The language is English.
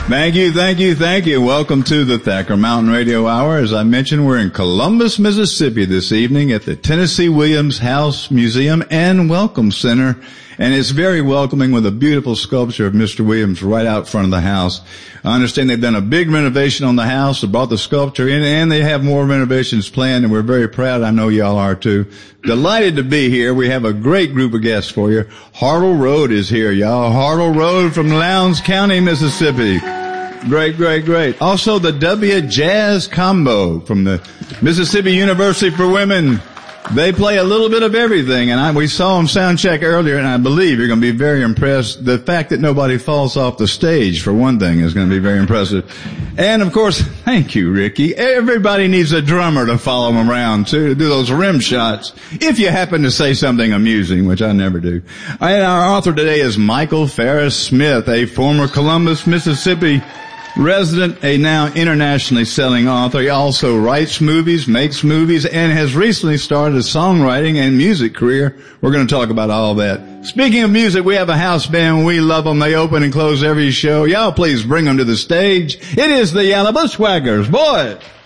Thank you. Welcome to the Thacker Mountain Radio Hour. As I mentioned, we're in Columbus, Mississippi this evening at the Tennessee Williams House Museum and Welcome Center. And it's very welcoming with a beautiful sculpture of Mr. Williams right out front of the house. I understand they've done a big renovation on the house. They brought the sculpture in, and they have more renovations planned, and we're very proud. I know y'all are too. Delighted to be here. We have a great group of guests for you. Hartle Road is here, y'all. Hartle Road from Lowndes County, Mississippi. Great. Also the W Jazz Combo from the Mississippi University for Women. They play a little bit of everything, and we saw them sound check earlier, and I believe you're going to be very impressed. The fact that nobody falls off the stage, for one thing, is going to be very impressive. And, of course, thank you, Ricky. Everybody needs a drummer to follow them around, too, to do those rim shots, if you happen to say something amusing, which I never do. And our author today is Michael Farris Smith, a former Columbus, Mississippi resident, a now internationally selling author. He also writes movies, makes movies, and has recently started a songwriting and music career. We're going to talk about all that. Speaking of music, we have a house band. We love them. They open and close every show. Y'all please bring them to the stage. It is the Yalla Bushwhackers. Boy!